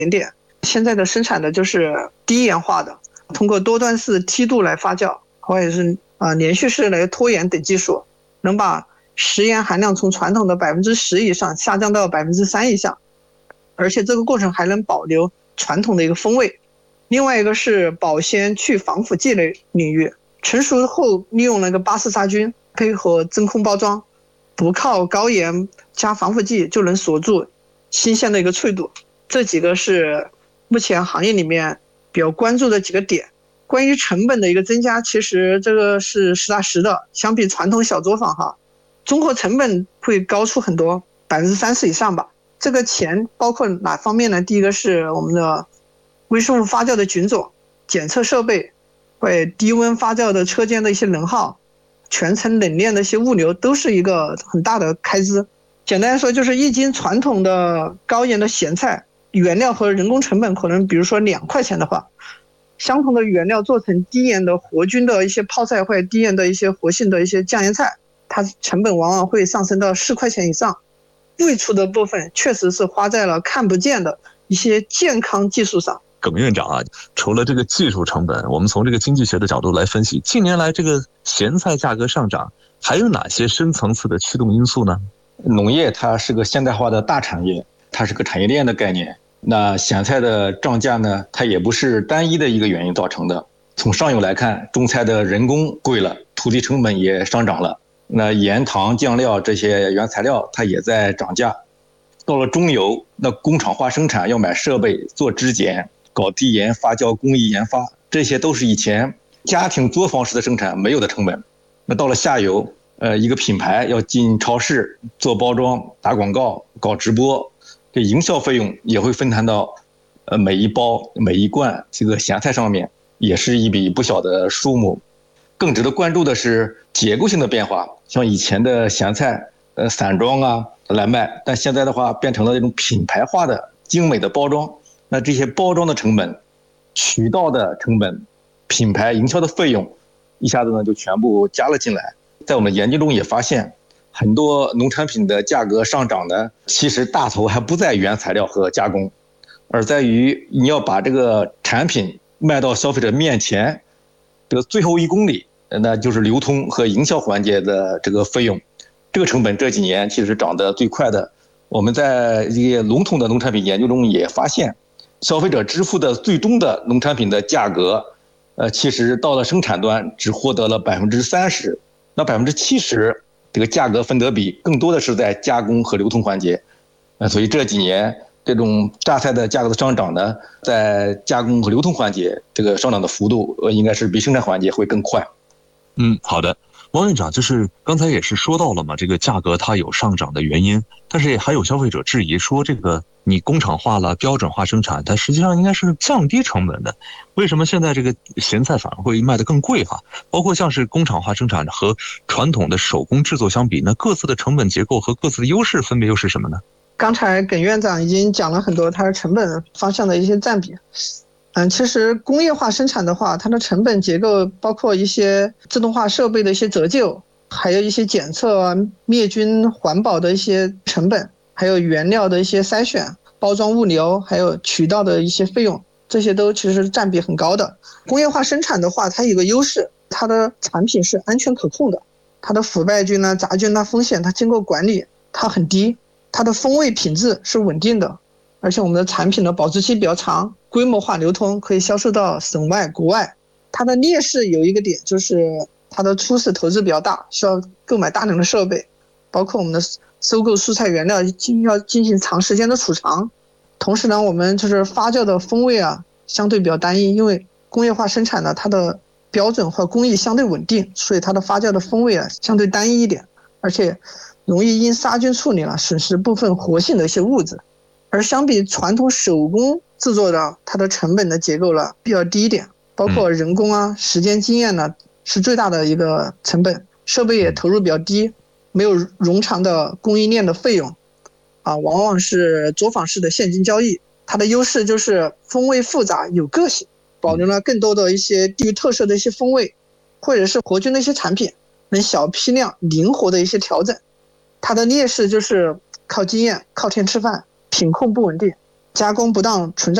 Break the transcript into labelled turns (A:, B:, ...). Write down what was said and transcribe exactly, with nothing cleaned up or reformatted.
A: 点点。现在的生产的就是低盐化的，通过多端式梯度来发酵，或者是呃连续式来脱盐等技术，能把食盐含量从传统的百分之十以上下降到百分之三以下，而且这个过程还能保留传统的一个风味。另外一个是保鲜去防腐剂类领域，成熟后利用那个巴氏杀菌配合真空包装，不靠高盐加防腐剂就能锁住新鲜的一个脆度。这几个是目前行业里面比较关注的几个点。关于成本的一个增加，其实这个是实打实的，相比传统小作坊哈，综合成本会高出很多，百分之三十以上吧。这个钱包括哪方面呢？第一个是我们的微生物发酵的菌种、检测设备，会低温发酵的车间的一些能耗，全程冷链的一些物流，都是一个很大的开支。简单来说，就是一斤传统的高盐的咸菜，原料和人工成本可能比如说两块钱的话，相同的原料做成低盐的活菌的一些泡菜或者低盐的一些活性的一些酱盐菜，它成本往往会上升到四块钱以上。最初的部分确实是花在了看不见的一些健康技术上。
B: 耿院长啊，除了这个技术成本，我们从这个经济学的角度来分析，近年来这个咸菜价格上涨，还有哪些深层次的驱动因素呢？
C: 农业它是个现代化的大产业，它是个产业链的概念。那咸菜的涨价呢，它也不是单一的一个原因造成的。从上游来看，种菜的人工贵了，土地成本也上涨了，那盐糖酱料这些原材料它也在涨价。到了中游，那工厂化生产要买设备做质检，搞低盐发酵工艺研发，这些都是以前家庭作坊式的生产没有的成本。那到了下游，呃，一个品牌要进超市做包装、打广告、搞直播，这营销费用也会分摊到，呃，每一包、每一罐这个咸菜上面，也是一笔不小的数目。更值得关注的是结构性的变化，像以前的咸菜，呃，散装啊来卖，但现在的话变成了这种品牌化的精美的包装。那这些包装的成本、渠道的成本、品牌营销的费用，一下子呢就全部加了进来。在我们研究中也发现，很多农产品的价格上涨呢，其实大头还不在原材料和加工，而在于你要把这个产品卖到消费者面前，这个最后一公里，那就是流通和营销环节的这个费用。这个成本这几年其实涨得最快的。我们在一些笼统的农产品研究中也发现，消费者支付的最终的农产品的价格，呃，其实到了生产端只获得了百分之三十，那百分之七十这个价格分得比更多的是在加工和流通环节。呃，所以这几年这种榨菜的价格的上涨呢，在加工和流通环节这个上涨的幅度，呃，应该是比生产环节会更快。
B: 嗯，好的。王院长，就是刚才也是说到了嘛，这个价格它有上涨的原因，但是还有消费者质疑说，这个你工厂化了、标准化生产，它实际上应该是降低成本的，为什么现在这个咸菜反而会卖得更贵哈？包括像是工厂化生产和传统的手工制作相比，那各自的成本结构和各自的优势分别又是什么呢？
A: 刚才耿院长已经讲了很多它的成本方向的一些占比。嗯，其实工业化生产的话，它的成本结构包括一些自动化设备的一些折旧，还有一些检测啊、灭菌、环保的一些成本，还有原料的一些筛选、包装物流，还有渠道的一些费用，这些都其实占比很高的。工业化生产的话，它有个优势，它的产品是安全可控的，它的腐败菌啊、杂菌啊风险它经过管理，它很低，它的风味品质是稳定的，而且我们的产品的保质期比较长，规模化流通，可以销售到省外国外。它的劣势有一个点，就是它的初始投资比较大，需要购买大量的设备，包括我们的收购蔬菜原料要进行长时间的储藏。同时呢，我们就是发酵的风味啊相对比较单一，因为工业化生产呢，它的标准和工艺相对稳定，所以它的发酵的风味啊相对单一一点，而且容易因杀菌处理了损失部分活性的一些物质。而相比传统手工制作的，它的成本的结构了比较低一点，包括人工啊、时间经验呢是最大的一个成本，设备也投入比较低，没有冗长的供应链的费用，啊，往往是作坊式的现金交易。它的优势就是风味复杂有个性，保留了更多的一些地域特色的一些风味，或者是活菌的一些产品，能小批量灵活的一些调整。它的劣势就是靠经验、靠天吃饭，品控不稳定， 加工不当存在